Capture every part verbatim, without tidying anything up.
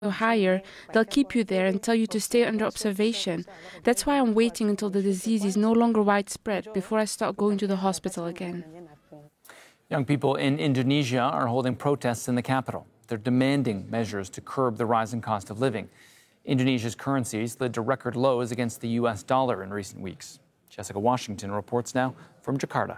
higher, they'll keep you there and tell you to stay under observation. That's why I'm waiting until the disease is no longer widespread before I start going to the hospital again. Young people in Indonesia are holding protests in the capital. They're demanding measures to curb the rising cost of living. Indonesia's currency slid to record lows against the U S dollar in recent weeks. Jessica Washington reports now from Jakarta.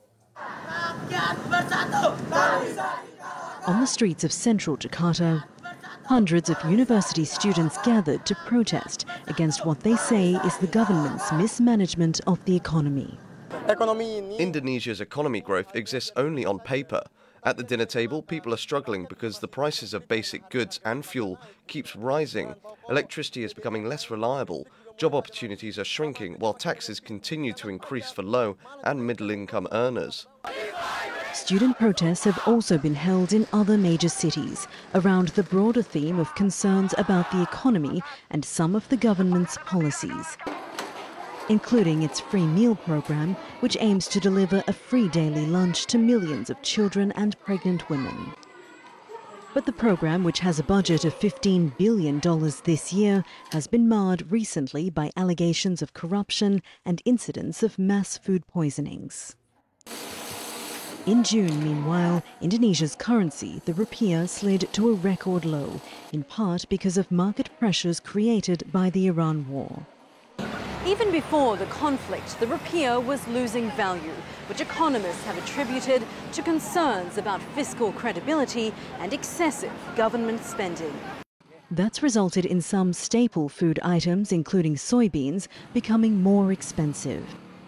On the streets of central Jakarta, hundreds of university students gathered to protest against what they say is the government's mismanagement of the economy. Indonesia's economy growth exists only on paper. At the dinner table, people are struggling because the prices of basic goods and fuel keeps rising. Electricity is becoming less reliable. Job opportunities are shrinking while taxes continue to increase for low and middle-income earners. Student protests have also been held in other major cities around the broader theme of concerns about the economy and some of the government's policies, including its free meal program, which aims to deliver a free daily lunch to millions of children and pregnant women. But the program, which has a budget of fifteen billion dollars this year, has been marred recently by allegations of corruption and incidents of mass food poisonings. In June, meanwhile, Indonesia's currency, the rupiah, slid to a record low, in part because of market pressures created by the Iran war. Even before the conflict, the rupiah was losing value, which economists have attributed to concerns about fiscal credibility and excessive government spending. That's resulted in some staple food items, including soybeans, becoming more expensive.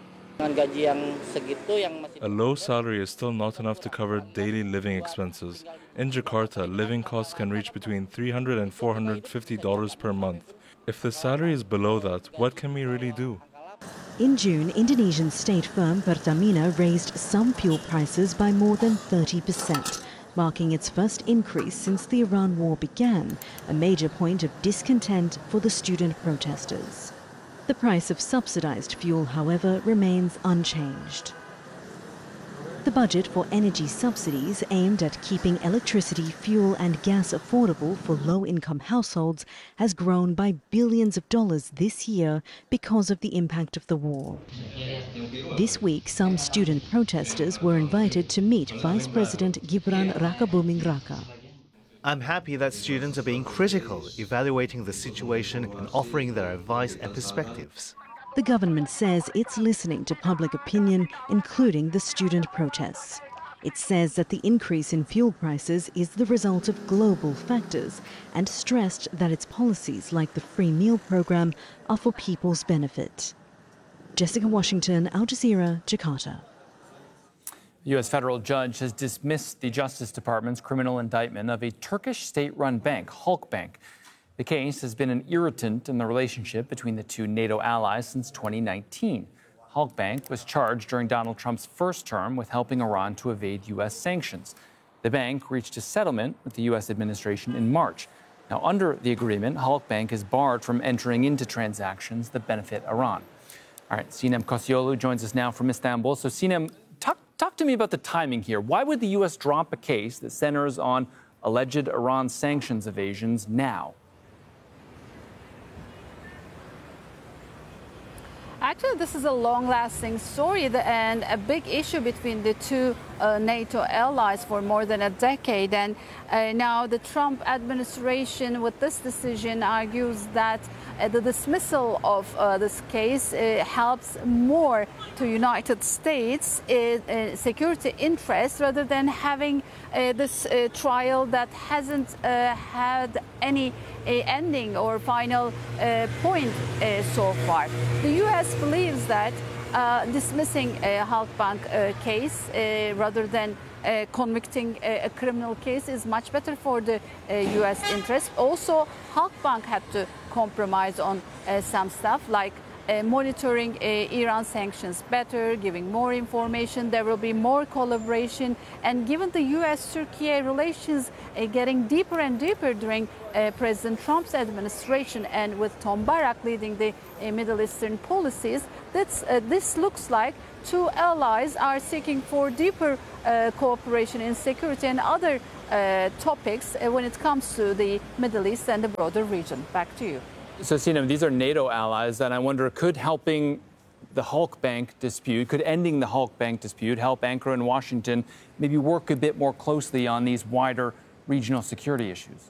A low salary is still not enough to cover daily living expenses. In Jakarta, living costs can reach between three hundred and four hundred fifty dollars per month. If the salary is below that, what can we really do? In June, Indonesian state firm Pertamina raised some fuel prices by more than thirty percent, marking its first increase since the Iran war began, a major point of discontent for the student protesters. The price of subsidized fuel, however, remains unchanged. The budget for energy subsidies aimed at keeping electricity, fuel and gas affordable for low-income households has grown by billions of dollars this year because of the impact of the war. This week, some student protesters were invited to meet Vice President Gibran Rakabuming Raka. I'm happy that students are being critical, evaluating the situation and offering their advice and perspectives. The government says it's listening to public opinion, including the student protests. It says that the increase in fuel prices is the result of global factors and stressed that its policies, like the free meal program, are for people's benefit. Jessica Washington, Al Jazeera, Jakarta. The U S federal judge has dismissed the Justice Department's criminal indictment of a Turkish state-run bank, Halkbank. The case has been an irritant in the relationship between the two NATO allies since twenty nineteen. Halkbank was charged during Donald Trump's first term with helping Iran to evade U S sanctions. The bank reached a settlement with the U S administration in March. Now, under the agreement, Halkbank is barred from entering into transactions that benefit Iran. All right, Sinem Kosioglu joins us now from Istanbul. So, Sinem, talk, talk to me about the timing here. Why would the U S drop a case that centers on alleged Iran sanctions evasions now? Actually, this is a long-lasting story and a big issue between the two uh, NATO allies for more than a decade. And uh, now the Trump administration, with this decision, argues that uh, the dismissal of uh, this case uh, helps more to United States uh, uh, security interests rather than having uh, this uh, trial that hasn't uh, had any uh, ending or final uh, point uh, so far. The U S believes that uh, dismissing a Halkbank uh, case uh, rather than uh, convicting a, a criminal case is much better for the uh, U S interest. Also, Halkbank had to compromise on uh, some stuff like uh, monitoring uh, Iran sanctions better, giving more information. There will be more collaboration. And given the U S Turkey relations uh, getting deeper and deeper during uh, President Trump's administration, and with Tom Barak leading the uh, Middle Eastern policies, that's, uh, this looks like two allies are seeking for deeper uh, cooperation in security and other uh, topics uh, when it comes to the Middle East and the broader region. Back to you. So, Sinem, these are NATO allies, and I wonder, could helping the Halk Bank dispute, could ending the Halk Bank dispute help Ankara and Washington maybe work a bit more closely on these wider regional security issues?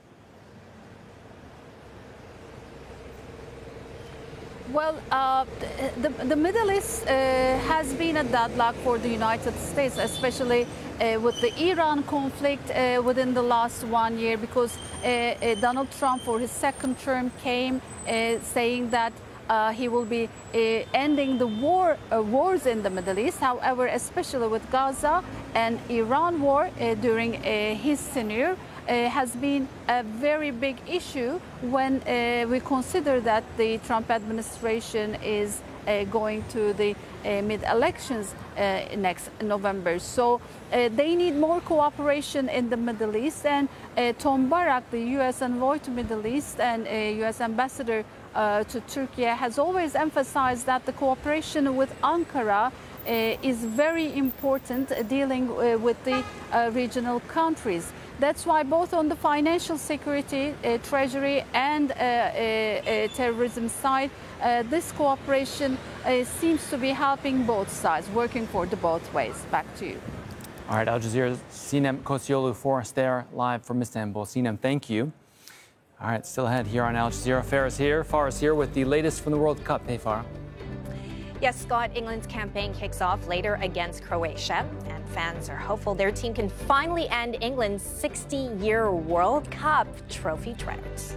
Well, uh, the, the Middle East uh, has been a deadlock for the United States, especially uh, with the Iran conflict uh, within the last one year, because uh, uh, Donald Trump, for his second term, came uh, saying that uh, he will be uh, ending the war uh, wars in the Middle East. However, especially with Gaza and Iran war uh, during uh, his tenure, Uh, has been a very big issue when uh, we consider that the Trump administration is uh, going to the uh, mid-elections uh, next November. So uh, they need more cooperation in the Middle East. And uh, Tom Barak, the U S envoy to Middle East and uh, U S ambassador uh, to Turkey, has always emphasized that the cooperation with Ankara uh, is very important, uh, dealing uh, with the uh, regional countries. That's why both on the financial security, uh, treasury and uh, uh, uh, terrorism side, uh, this cooperation uh, seems to be helping both sides, working for the both ways. Back to you. All right, Al Jazeera's Sinem Kosioglu for us there live from Istanbul. Sinem, thank you. All right, still ahead here on Al Jazeera. Farah's here. Farah's here with the latest from the World Cup. Hey, Farah. Yes, Scott, England's campaign kicks off later against Croatia, and fans are hopeful their team can finally end England's sixty-year World Cup trophy drought.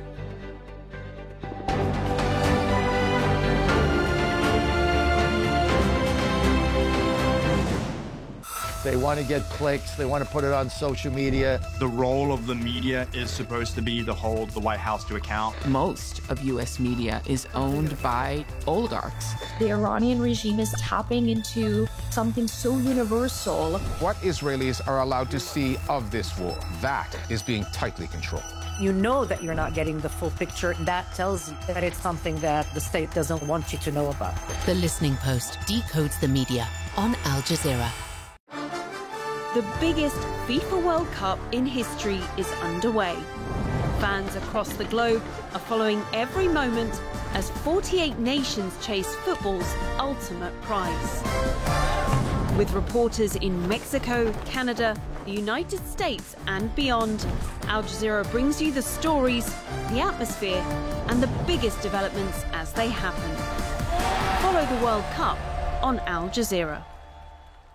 They want to get clicks. They want to put it on social media. The role of the media is supposed to be to hold the White House to account. Most of U S media is owned by oligarchs. The Iranian regime is tapping into something so universal. What Israelis are allowed to see of this war, that is being tightly controlled. You know that you're not getting the full picture. That tells you that it's something that the state doesn't want you to know about. The Listening Post decodes the media on Al Jazeera. The biggest FIFA World Cup in history is underway. Fans across the globe are following every moment as forty-eight nations chase football's ultimate prize. With reporters in Mexico, Canada, the United States and beyond, Al Jazeera brings you the stories, the atmosphere and the biggest developments as they happen. Follow the World Cup on Al Jazeera.